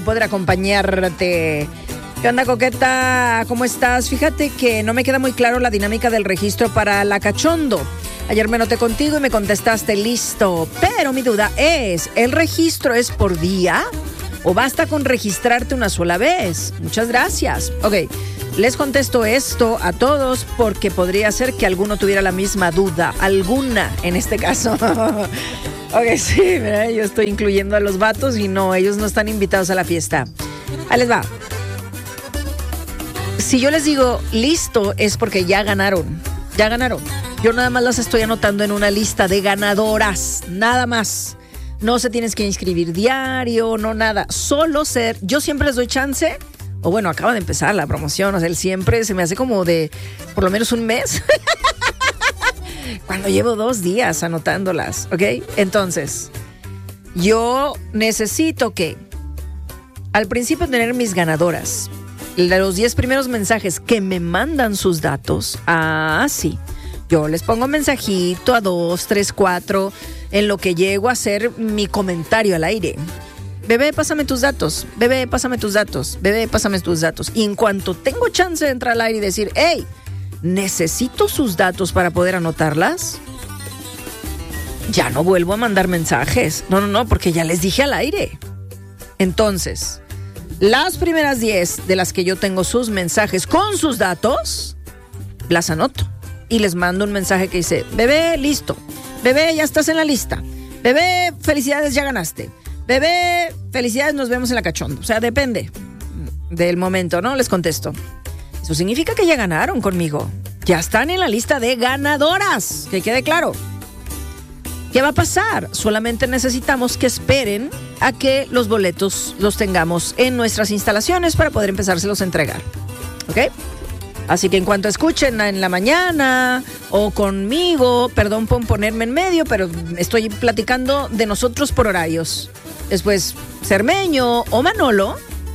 poder acompañarte. ¿Qué onda, coqueta? ¿Cómo estás? Fíjate que no me queda muy claro la dinámica del registro para la cachondo. Ayer me noté contigo y me contestaste listo, pero mi duda es, ¿el registro es por día o basta con registrarte una sola vez? Muchas gracias. Ok, les contesto esto a todos porque podría ser que alguno tuviera la misma duda, alguna en este caso. Ok, sí, mira, yo estoy incluyendo a los vatos y no, ellos no están invitados a la fiesta. Ahí les va. Si yo les digo listo es porque ya ganaron, ya ganaron. Yo nada más las estoy anotando en una lista de ganadoras, nada más. No se tienes que inscribir diario, no nada. Solo ser, yo siempre les doy chance, o bueno, acaba de empezar la promoción, o sea, el siempre se me hace como de por lo menos un mes. Cuando llevo 2 días anotándolas, ¿ok? Entonces, yo necesito que al principio tener mis ganadoras, los 10 primeros mensajes que me mandan sus datos, sí. Yo les pongo mensajito a 2, 3, 4, en lo que llego a hacer mi comentario al aire. Bebé, pásame tus datos. Bebé, pásame tus datos. Bebé, pásame tus datos. Y en cuanto tengo chance de entrar al aire y decir, hey, necesito sus datos para poder anotarlas, ya no vuelvo a mandar mensajes. No, porque ya les dije al aire. Entonces, las primeras 10 de las que yo tengo sus mensajes con sus datos, las anoto. Y les mando un mensaje que dice, bebé, listo. Bebé, ya estás en la lista. Bebé, felicidades, ya ganaste. Bebé, felicidades, nos vemos en la cachondo. O sea, depende del momento, ¿no? Les contesto. Eso significa que ya ganaron conmigo. Ya están en la lista de ganadoras. Que quede claro. ¿Qué va a pasar? Solamente necesitamos que esperen a que los boletos los tengamos en nuestras instalaciones para poder empezárselos a entregar. ¿Ok? Así que en cuanto escuchen en la mañana o conmigo, perdón por ponerme en medio, pero estoy platicando de nosotros por horarios. Después, Cermeño o Manolo,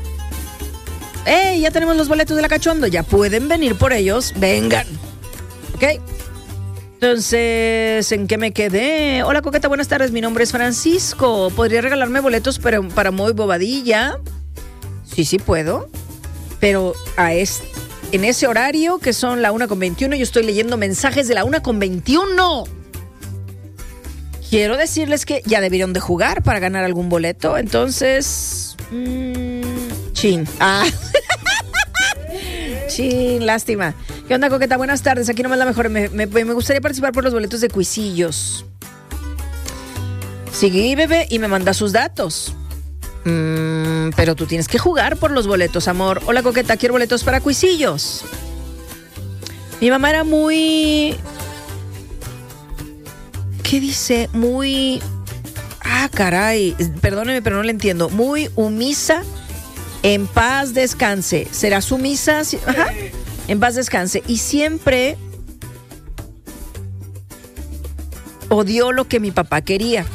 ya tenemos los boletos de la cachondo, ya pueden venir por ellos, vengan. ¿Ok? Entonces, ¿en qué me quedé? Hola, coqueta, buenas tardes, mi nombre es Francisco. ¿Podría regalarme boletos para Muy Bobadilla? Sí puedo, pero en ese horario que son la 1:21, yo estoy leyendo mensajes de la 1:21. Quiero decirles que ya debieron de jugar para ganar algún boleto, entonces... chin. Chin, lástima. ¿Qué onda, coqueta? Buenas tardes, aquí nomás la mejor. Me gustaría participar por los boletos de Cuisillos. Sigue, bebé, y me manda sus datos. Pero tú tienes que jugar por los boletos, amor. Hola, coqueta, quiero boletos para Cuisillos. Mi mamá era muy... ¿Qué dice? Muy... caray. Perdóneme, pero no le entiendo. Muy humisa. En paz descanse. ¿Será sumisa? Ajá. En paz descanse. Y siempre odió lo que mi papá quería.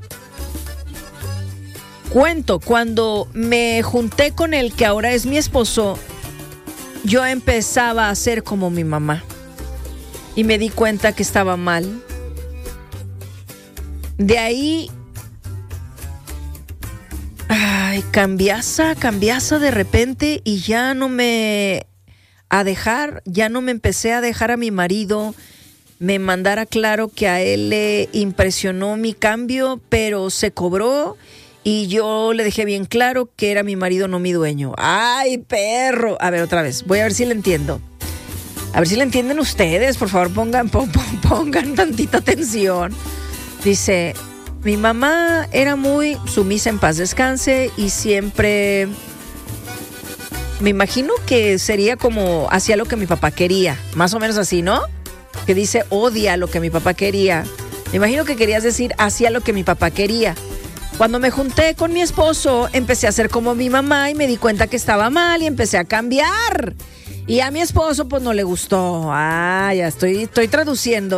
Cuento, cuando me junté con el que ahora es mi esposo, yo empezaba a ser como mi mamá. Y me di cuenta que estaba mal. De ahí... cambiaza de repente y ya no me empecé a dejar a mi marido me mandara claro que a él le impresionó mi cambio, pero se cobró y yo le dejé bien claro que era mi marido, no mi dueño. ¡Ay, perro! A ver, otra vez, voy a ver si le entiendo. A ver si le entienden ustedes, por favor, pongan tantita atención. Dice... Mi mamá era muy sumisa, en paz descanse, y siempre me imagino que sería como hacía lo que mi papá quería, más o menos así, ¿no? Que dice odia lo que mi papá quería. Me imagino que querías decir hacía lo que mi papá quería. Cuando me junté con mi esposo, empecé a ser como mi mamá y me di cuenta que estaba mal y empecé a cambiar. Y a mi esposo pues no le gustó. Ya estoy traduciendo,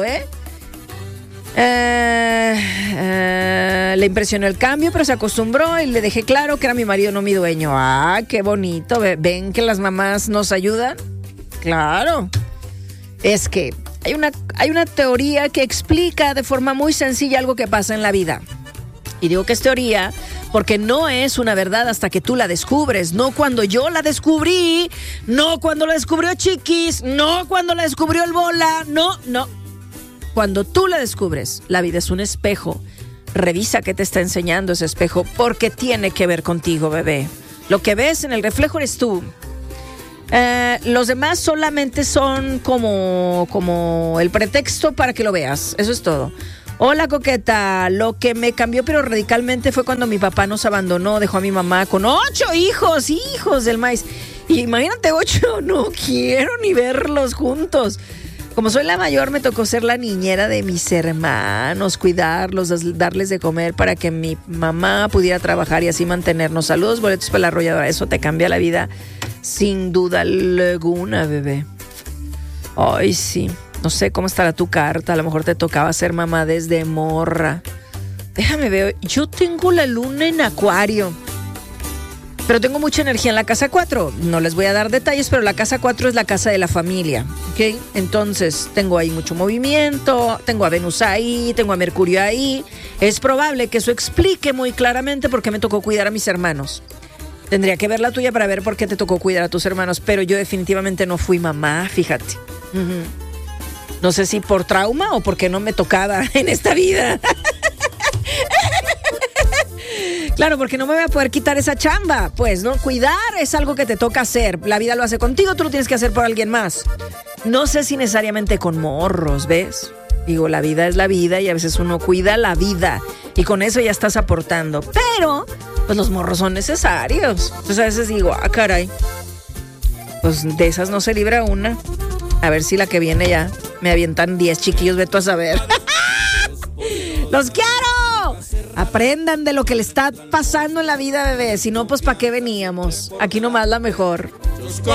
le impresionó el cambio, pero se acostumbró y le dejé claro que era mi marido, no mi dueño. Qué bonito. ¿Ven que las mamás nos ayudan? Claro. Es que hay una teoría que explica de forma muy sencilla algo que pasa en la vida. Y digo que es teoría porque no es una verdad hasta que tú la descubres. No cuando yo la descubrí, no cuando la descubrió Chiquis, no cuando la descubrió el Bola, no. Cuando tú la descubres, la vida es un espejo. Revisa qué te está enseñando ese espejo porque tiene que ver contigo, bebé. Lo que ves en el reflejo eres tú. Los demás solamente son como el pretexto para que lo veas. Eso es todo. Hola, coqueta. Lo que me cambió pero radicalmente fue cuando mi papá nos abandonó. Dejó a mi mamá con 8 hijos del maíz. Y imagínate 8, no quiero ni verlos juntos. Como soy la mayor, me tocó ser la niñera de mis hermanos, cuidarlos, darles de comer para que mi mamá pudiera trabajar y así mantenernos. Saludos, boletos para la arrolladora. Eso te cambia la vida sin duda alguna, bebé. Ay, sí. No sé cómo estará tu carta. A lo mejor te tocaba ser mamá desde morra. Déjame ver. Yo tengo la luna en Acuario. Pero tengo mucha energía en la casa 4. No les voy a dar detalles, pero la casa 4 es la casa de la familia. ¿Ok? Entonces, tengo ahí mucho movimiento. Tengo a Venus ahí. Tengo a Mercurio ahí. Es probable que eso explique muy claramente por qué me tocó cuidar a mis hermanos. Tendría que ver la tuya para ver por qué te tocó cuidar a tus hermanos. Pero yo definitivamente no fui mamá, fíjate. No sé si por trauma o porque no me tocaba en esta vida. Claro, porque no me voy a poder quitar esa chamba. Pues, ¿no? Cuidar es algo que te toca hacer. La vida lo hace contigo, tú lo tienes que hacer por alguien más. No sé si necesariamente con morros, ¿ves? Digo, la vida es la vida y a veces uno cuida la vida. Y con eso ya estás aportando. Pero, pues los morros son necesarios. Entonces a veces digo, caray. Pues de esas no se libra una. A ver si la que viene ya me avientan 10 chiquillos, ve tú a saber. ¡Los quiero! Aprendan de lo que le está pasando en la vida, bebé. Si no, pues ¿para qué veníamos? Aquí nomás la mejor.